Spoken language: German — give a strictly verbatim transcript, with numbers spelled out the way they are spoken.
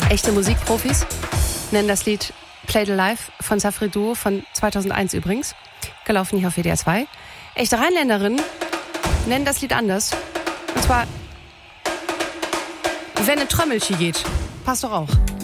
Echte Musikprofis nennen das Lied Played Alive von Safri Duo von zweitausendeins übrigens. Gelaufen hier auf W D R zwei. Echte Rheinländerinnen nennen das Lied anders. Und zwar, wenn eine Trömmelchen geht. Passt doch auch.